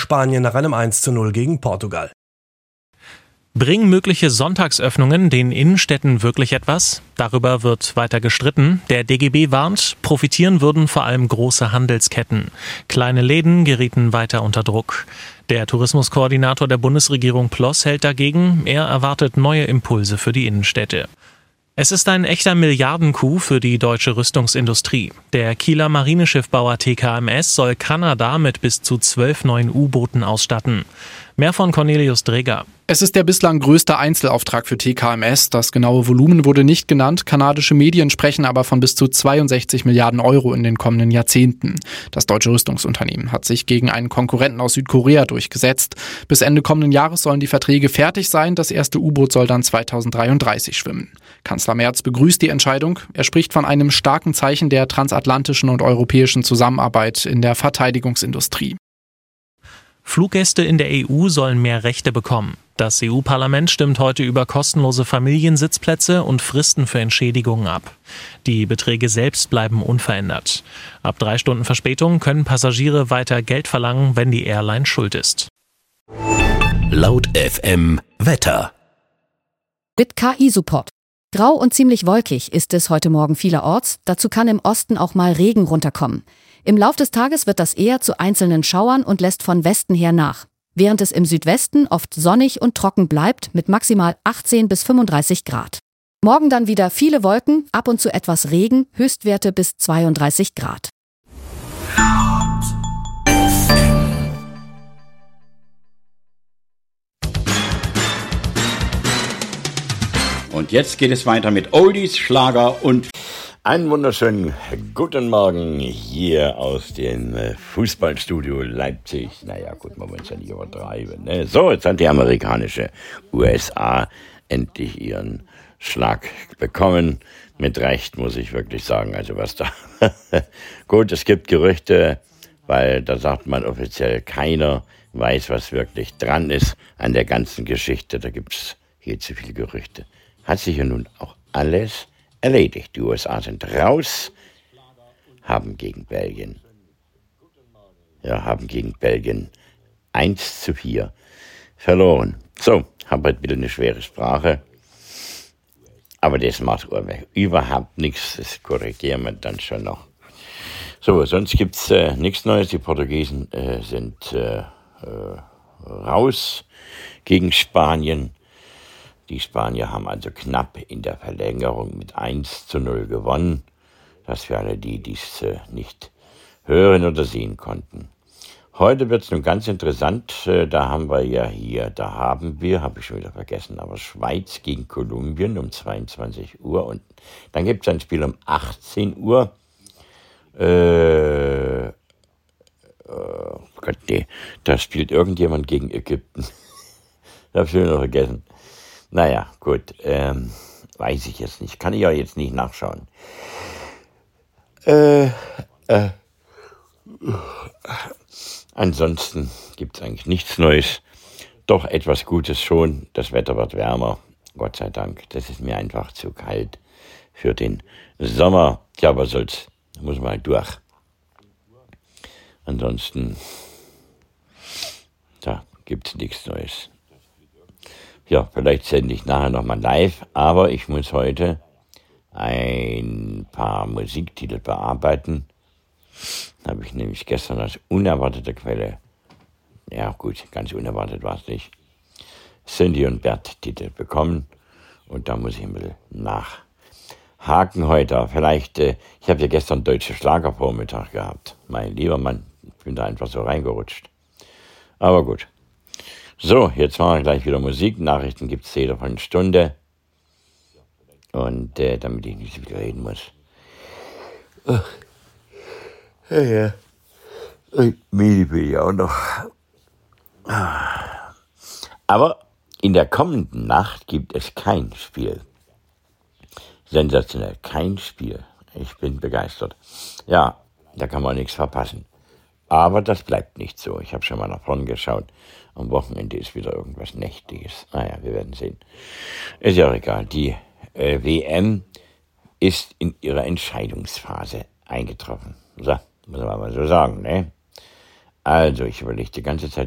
Spanien nach einem 1:0 gegen Portugal. Bringen mögliche Sonntagsöffnungen den Innenstädten wirklich etwas? Darüber wird weiter gestritten. Der DGB warnt, profitieren würden vor allem große Handelsketten. Kleine Läden gerieten weiter unter Druck. Der Tourismuskoordinator der Bundesregierung Ploss hält dagegen, er erwartet neue Impulse für die Innenstädte. Es ist ein echter Milliardencoup für die deutsche Rüstungsindustrie. Der Kieler Marineschiffbauer TKMS soll Kanada mit bis zu 12 neuen U-Booten ausstatten. Mehr von Cornelius Dreger. Es ist der bislang größte Einzelauftrag für TKMS. Das genaue Volumen wurde nicht genannt. Kanadische Medien sprechen aber von bis zu 62 Milliarden Euro in den kommenden Jahrzehnten. Das deutsche Rüstungsunternehmen hat sich gegen einen Konkurrenten aus Südkorea durchgesetzt. Bis Ende kommenden Jahres sollen die Verträge fertig sein. Das erste U-Boot soll dann 2033 schwimmen. Kanzler Merz begrüßt die Entscheidung. Er spricht von einem starken Zeichen der transatlantischen und europäischen Zusammenarbeit in der Verteidigungsindustrie. Fluggäste in der EU sollen mehr Rechte bekommen. Das EU-Parlament stimmt heute über kostenlose Familiensitzplätze und Fristen für Entschädigungen ab. Die Beträge selbst bleiben unverändert. Ab 3 Stunden Verspätung können Passagiere weiter Geld verlangen, wenn die Airline schuld ist. Laut FM Wetter. Mit KI-Support. Grau und ziemlich wolkig ist es heute Morgen vielerorts. Dazu kann im Osten auch mal Regen runterkommen. Im Lauf des Tages wird das eher zu einzelnen Schauern und lässt von Westen her nach. Während es im Südwesten oft sonnig und trocken bleibt mit maximal 18 bis 35 Grad. Morgen dann wieder viele Wolken, ab und zu etwas Regen, Höchstwerte bis 32 Grad. Und jetzt geht es weiter mit Oldies, Schlager und... Einen wunderschönen guten Morgen hier aus dem Fußballstudio Leipzig. Naja, gut, man muss es ja nicht übertreiben. Ne? So, jetzt hat die amerikanische USA endlich ihren Schlag bekommen. Mit Recht, muss ich wirklich sagen. Also was da... Gut, es gibt Gerüchte, weil da sagt man offiziell, keiner weiß, was wirklich dran ist an der ganzen Geschichte. Da gibt es hier zu viele Gerüchte. Hat sich ja nun auch alles erledigt. Die USA sind raus, haben gegen Belgien 1:4 verloren. So, habe heute wieder eine schwere Sprache, aber das macht überhaupt nichts, das korrigieren wir dann schon noch. So, sonst gibt es nichts Neues. Die Portugiesen sind raus gegen Spanien. Die Spanier haben also knapp in der Verlängerung mit 1:0 gewonnen. Das für alle, die dies nicht hören oder sehen konnten. Heute wird es nun ganz interessant. Habe ich schon wieder vergessen, aber Schweiz gegen Kolumbien um 22 Uhr. Und dann gibt es ein Spiel um 18 Uhr. Gott, nee, da spielt irgendjemand gegen Ägypten. Das habe ich schon wieder vergessen. Naja, gut, weiß ich jetzt nicht. Kann ich auch jetzt nicht nachschauen. Ansonsten gibt es eigentlich nichts Neues. Doch etwas Gutes schon. Das Wetter wird wärmer. Gott sei Dank. Das ist mir einfach zu kalt für den Sommer. Ja, was soll's. Muss man halt durch. Ansonsten, da gibt's nichts Neues. Ja, vielleicht sende ich nachher nochmal live, aber ich muss heute ein paar Musiktitel bearbeiten. Habe ich nämlich gestern als unerwartete Quelle, ja gut, ganz unerwartet war es nicht, Cindy und Bert Titel bekommen und da muss ich ein bisschen nachhaken heute. Vielleicht, ich habe ja gestern deutsche Schlagervormittag gehabt. Mein lieber Mann, ich bin da einfach so reingerutscht. Aber gut. So, jetzt machen wir gleich wieder Musik. Nachrichten gibt es jede von einer Stunde. Und damit ich nicht so viel reden muss. Ja. Müde bin ich auch noch. Aber in der kommenden Nacht gibt es kein Spiel. Sensationell, kein Spiel. Ich bin begeistert. Ja, da kann man nichts verpassen. Aber das bleibt nicht so. Ich habe schon mal nach vorne geschaut. Am Wochenende ist wieder irgendwas Nächtiges. Naja, wir werden sehen. Ist ja auch egal. Die WM ist in ihrer Entscheidungsphase eingetroffen. So, muss man mal so sagen, ne? Also, ich überlege die ganze Zeit,